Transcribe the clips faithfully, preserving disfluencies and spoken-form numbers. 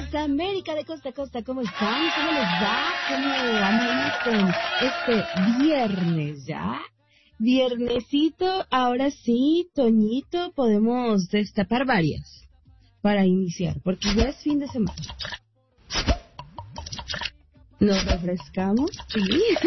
días, América de costa a costa. ¿Cómo están? ¿Cómo les va? ¿Cómo amanecen este viernes ya? Viernesito, ahora sí, Toñito, podemos destapar varias para iniciar, porque ya es fin de semana. Nos refrescamos, sí.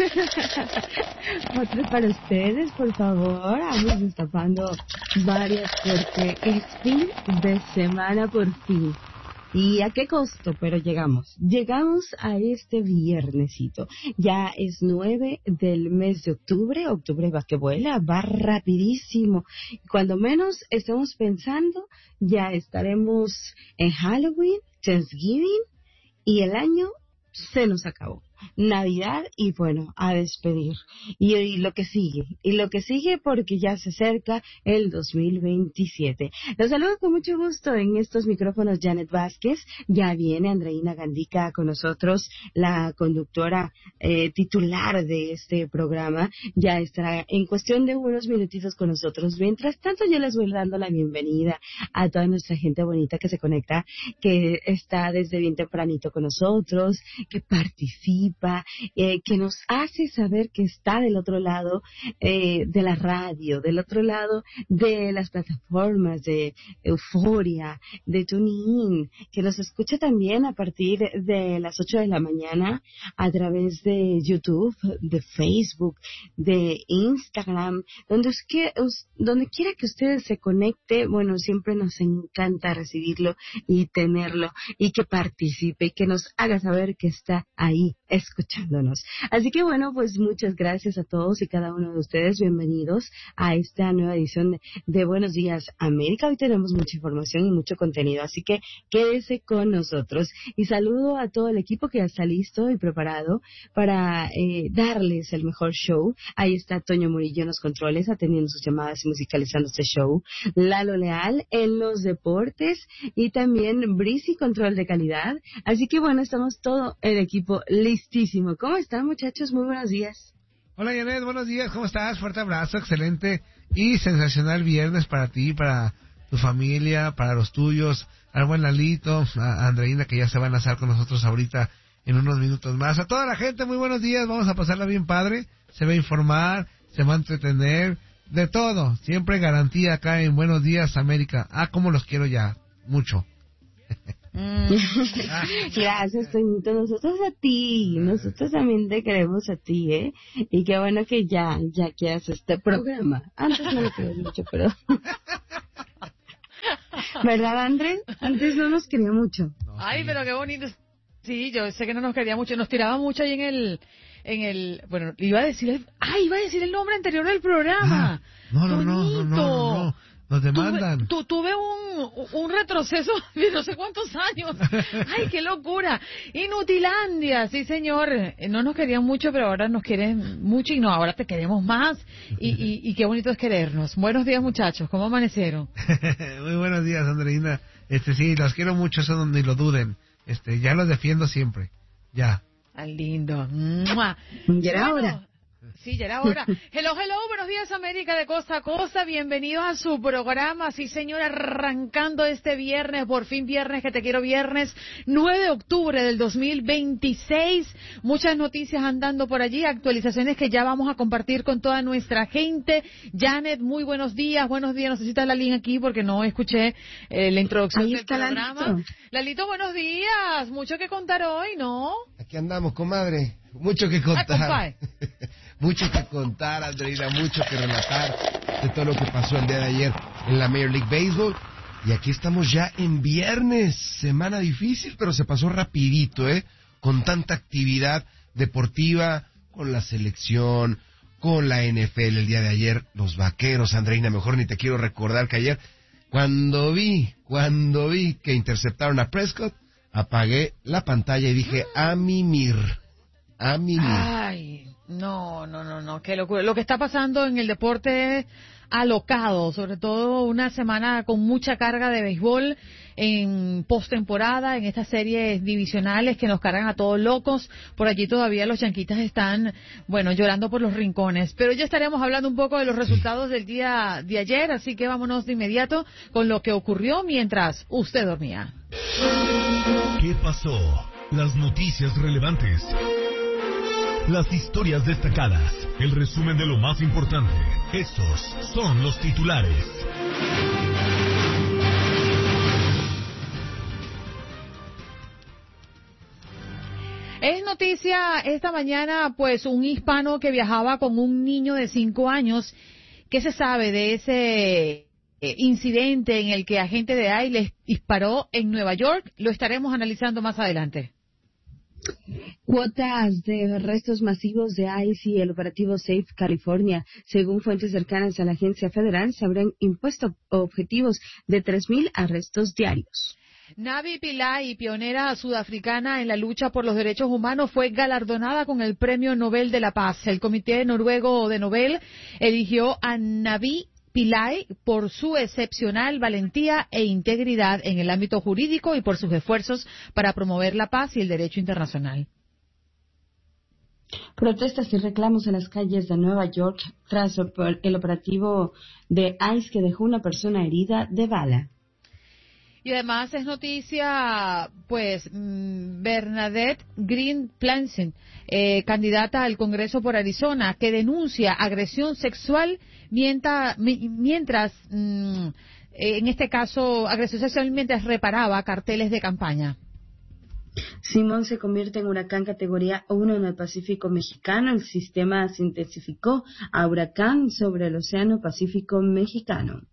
Otro para ustedes, por favor. Vamos destapando varias porque es fin de semana por fin. ¿Y a qué costo? Pero llegamos. Llegamos a este viernesito. Ya es nueve del mes de octubre. Octubre va que vuela, va rapidísimo. Cuando menos estemos pensando, ya estaremos en Halloween, Thanksgiving, y el año se nos acabó. Navidad y bueno, a despedir. Y, y lo que sigue, y lo que sigue porque ya se acerca el dos mil veintisiete. Los saludo con mucho gusto en estos micrófonos Janet Vázquez. Ya viene Andreina Gandica con nosotros, la conductora eh, titular de este programa. Ya estará en cuestión de unos minutitos con nosotros. Mientras tanto, yo les voy dando la bienvenida a toda nuestra gente bonita que se conecta, que está desde bien tempranito con nosotros, que participa, Eh, que nos hace saber que está del otro lado eh, de la radio, del otro lado de las plataformas de Euforia, de TuneIn, que nos escucha también a partir de las ocho de la mañana a través de YouTube, de Facebook, de Instagram, donde, us, que, us, donde quiera que ustedes se conecte. Bueno, siempre nos encanta recibirlo y tenerlo y que participe y que nos haga saber que está ahí escuchándonos. Así que bueno, pues muchas gracias a todos y cada uno de ustedes. Bienvenidos a esta nueva edición de, de Buenos Días América. Hoy tenemos mucha información y mucho contenido, así que quédese con nosotros. Y saludo a todo el equipo que ya está listo y preparado para eh, darles el mejor show. Ahí está Toño Murillo en los controles, atendiendo sus llamadas y musicalizando este show. Lalo Leal en los deportes y también Brisi, control de calidad. Así que bueno, estamos todo el equipo listísimo. ¿Cómo están, muchachos? Muy buenos días. Hola, Janet, buenos días. ¿Cómo estás? Fuerte abrazo, excelente y sensacional viernes para ti, para tu familia, para los tuyos, al buen Lalito, a Andreina, que ya se va a enlazar con nosotros ahorita en unos minutos más. A toda la gente, muy buenos días. Vamos a pasarla bien padre. Se va a informar, se va a entretener, de todo. Siempre garantía acá en Buenos Días América. Ah, cómo los quiero ya, mucho. Mm. Gracias, Toñito. Nosotros a ti, nosotros también te queremos a ti, ¿eh? Y qué bueno que ya, ya quieras este programa. Antes no lo querías mucho, pero... ¿Verdad, Andrés? Antes no nos quería mucho. Ay, pero qué bonito. Sí, yo sé que no nos quería mucho. Nos tiraba mucho ahí en el... en el bueno, iba a decir el, ay, iba a decir el nombre anterior del programa. Ah, no, no, no, no, no, no, no. Nos demandan. Tuve, tu, tuve un, un retroceso de no sé cuántos años. ¡Ay, qué locura! Inutilandia, sí, señor. No nos querían mucho, pero ahora nos quieren mucho y no, ahora te queremos más. Y, y, y qué bonito es querernos. Buenos días, muchachos. ¿Cómo amanecieron? Muy buenos días, Andreina. Este, sí, los quiero mucho, eso ni lo duden. Este, ya los defiendo siempre. Ya. Tan lindo. ¡Mua! Ya era hora. Sí, ya era hora. Hello, hello, buenos días América de costa a costa, bienvenidos a su programa, sí señor, arrancando este viernes, por fin viernes, que te quiero viernes, nueve de octubre del dos mil veintiséis, muchas noticias andando por allí, actualizaciones que ya vamos a compartir con toda nuestra gente. Janet, muy buenos días, buenos días, necesitas la línea aquí porque no escuché eh, la introducción Ahí del está programa. Lalito. Lalito, buenos días, mucho que contar hoy, ¿no? Aquí andamos, comadre, mucho que contar. Ah, Mucho que contar, Andreina, mucho que relatar de todo lo que pasó el día de ayer en la Major League Baseball. Y aquí estamos ya en viernes, semana difícil, pero se pasó rapidito, ¿eh? Con tanta actividad deportiva, con la selección, con la N F L el día de ayer, los Vaqueros, Andreina, mejor ni te quiero recordar que ayer, cuando vi, cuando vi que interceptaron a Prescott, apagué la pantalla y dije, a mimir, a mimir. Ay, no, no, no, no, qué locura. Lo que está pasando en el deporte es alocado, sobre todo una semana con mucha carga de béisbol en postemporada, en estas series divisionales que nos cargan a todos locos. Por allí todavía los yanquitas están, bueno, llorando por los rincones. Pero ya estaremos hablando un poco de los resultados del día de ayer, así que vámonos de inmediato con lo que ocurrió mientras usted dormía. ¿Qué pasó? Las noticias relevantes. Las historias destacadas. El resumen de lo más importante. Estos son los titulares. Es noticia esta mañana, pues, un hispano que viajaba con un niño de cinco años. ¿Qué se sabe de ese eh, incidente en el que agente de I C E les disparó en Nueva York? Lo estaremos analizando más adelante. Cuotas de arrestos masivos de I C E y el operativo Safe California. Según fuentes cercanas a la agencia federal, se habrían impuesto objetivos de tres mil arrestos diarios. Navi Pillay, pionera sudafricana en la lucha por los derechos humanos, fue galardonada con el Premio Nobel de la Paz. El Comité Noruego de Nobel eligió a Navi Pillay por su excepcional valentía e integridad en el ámbito jurídico y por sus esfuerzos para promover la paz y el derecho internacional. Protestas y reclamos en las calles de Nueva York tras el operativo de I C E que dejó una persona herida de bala. Y además es noticia, pues, Bernadette Green Planson, eh, candidata al Congreso por Arizona, que denuncia agresión sexual mientras, mientras mm, en este caso, agresión sexual mientras reparaba carteles de campaña. Simón se convierte en huracán categoría uno en el Pacífico mexicano. El sistema se intensificó a huracán sobre el Océano Pacífico mexicano.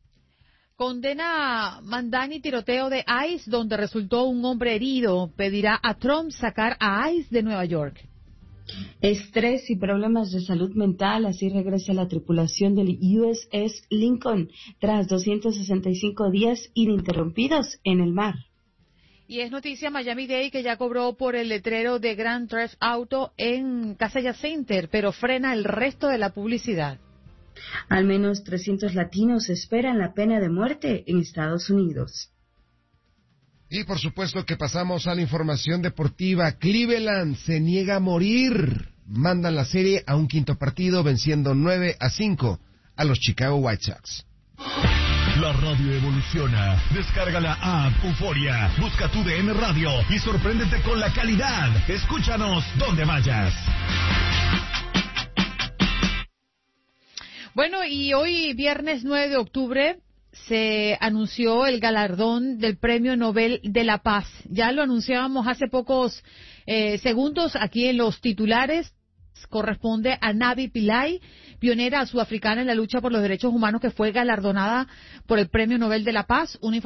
Condena Mandani tiroteo de I C E, donde resultó un hombre herido. Pedirá a Trump sacar a I C E de Nueva York. Estrés y problemas de salud mental, así regresa la tripulación del U S S Lincoln tras doscientos sesenta y cinco días ininterrumpidos en el mar. Y es noticia Miami-Dade, que ya cobró por el letrero de Grand Theft Auto en Casella Center, pero frena el resto de la publicidad. Al menos trescientos latinos esperan la pena de muerte en Estados Unidos. Y por supuesto que pasamos a la información deportiva. Cleveland se niega a morir. Mandan la serie a un quinto partido, venciendo nueve a cinco a los Chicago White Sox. La radio evoluciona. Descarga la app Euforia. Busca tu D N Radio y sorpréndete con la calidad. Escúchanos donde vayas. Bueno, y hoy, viernes nueve de octubre, se anunció el galardón del Premio Nobel de la Paz. Ya lo anunciábamos hace pocos eh, segundos aquí en los titulares. Corresponde a Navi Pillay, pionera sudafricana en la lucha por los derechos humanos, que fue galardonada por el Premio Nobel de la Paz. Una